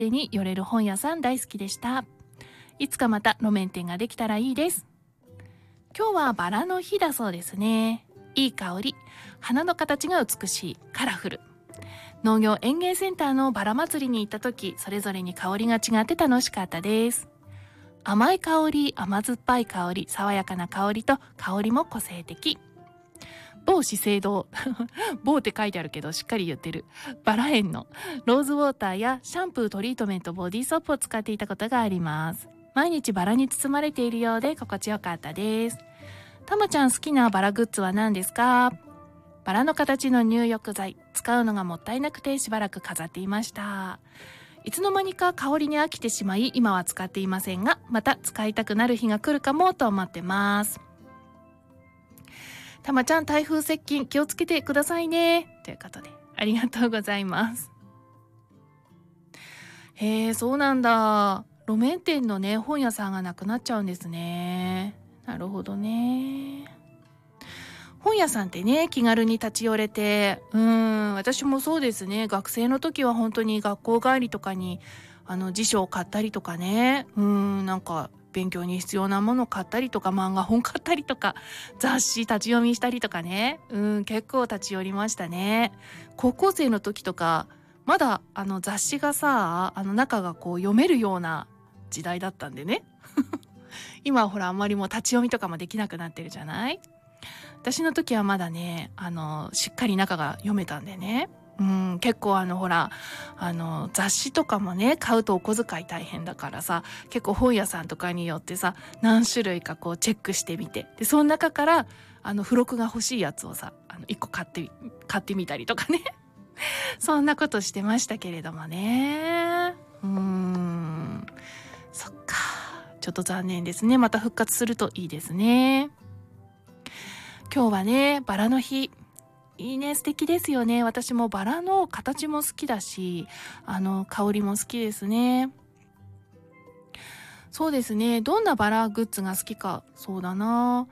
に寄れる本屋さん大好きでした。いつかまた路面店ができたらいいです。今日はバラの日だそうですね。いい香り、花の形が美しい、カラフル。農業園芸センターのバラ祭りに行った時、それぞれに香りが違って楽しかったです。甘い香り、甘酸っぱい香り、爽やかな香りと香りも個性的。某資生堂某って書いてあるけどしっかり言ってるバラ園のローズウォーターやシャンプー、トリートメント、ボディーソップを使っていたことがあります。毎日バラに包まれているようで心地よかったです。たまちゃん好きなバラグッズは何ですか？バラの形の入浴剤、使うのがもったいなくてしばらく飾っていました。いつの間にか香りに飽きてしまい今は使っていませんが、また使いたくなる日が来るかもと思ってます。たまちゃん、台風接近気をつけてくださいねということでありがとうございます。へえ、そうなんだ。路面店のね本屋さんがなくなっちゃうんですね。なるほどね。本屋さんってね気軽に立ち寄れて、私もそうですね。学生の時は本当に学校帰りとかに辞書を買ったりとかね、なんか勉強に必要なものを買ったりとか、漫画本買ったりとか、雑誌立ち読みしたりとかね、結構立ち寄りましたね。高校生の時とかまだ雑誌がさ、中がこう読めるような時代だったんでね今はほらあんまりもう立ち読みとかもできなくなってるじゃない。私の時はまだねしっかり中が読めたんでね、結構ほら雑誌とかもね買うとお小遣い大変だからさ、結構本屋さんとかによってさ何種類かこうチェックしてみて、でその中から付録が欲しいやつをさ1個買ってみたりとかねそんなことしてましたけれどもね。そっか、ちょっと残念ですね。また復活するといいですね。今日はねバラの日、いいね、素敵ですよね。私もバラの形も好きだし香りも好きですね。そうですね、どんなバラグッズが好きか、そうだな、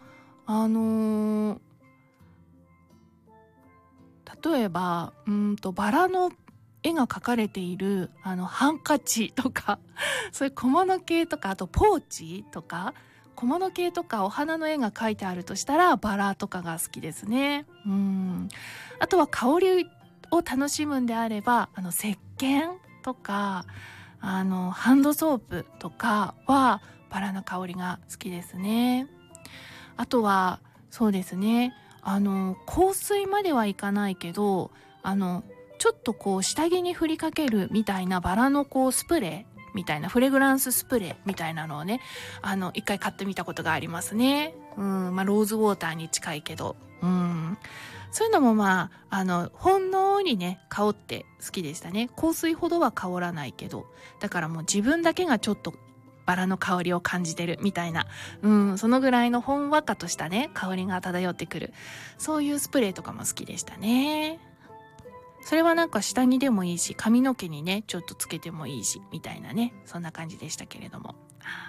例えばバラの絵が描かれているハンカチとかそういう小物系とか、あとポーチとか小物系とかお花の絵が描いてあるとしたらバラとかが好きですね。あとは香りを楽しむんであれば石鹸とかハンドソープとかはバラの香りが好きですね。あとはそうですね、香水まではいかないけどちょっとこう下着に振りかけるみたいなバラのこうスプレーみたいな、フレグランススプレーみたいなのをね一回買ってみたことがありますね。ローズウォーターに近いけど、そういうのもほんのりね香って好きでしたね。香水ほどは香らないけど、だからもう自分だけがちょっとバラの香りを感じてるみたいな、そのぐらいのほんわかとしたね香りが漂ってくる、そういうスプレーとかも好きでしたね。それはなんか下着でもいいし、髪の毛にねちょっとつけてもいいしみたいなね、そんな感じでしたけれども、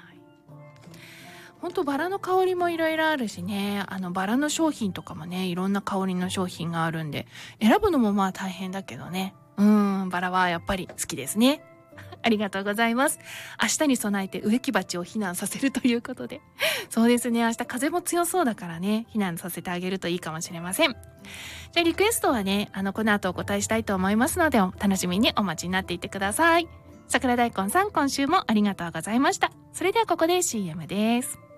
ほんとバラの香りもいろいろあるしね、バラの商品とかもねいろんな香りの商品があるんで、選ぶのもまあ大変だけどね、バラはやっぱり好きですね。ありがとうございます。明日に備えて植木鉢を避難させるということで、そうですね、明日風も強そうだからね避難させてあげるといいかもしれません。じゃあリクエストはねこの後お答えしたいと思いますので、お楽しみにお待ちになっていてください。桜大根さん、今週もありがとうございました。それではここで CM です。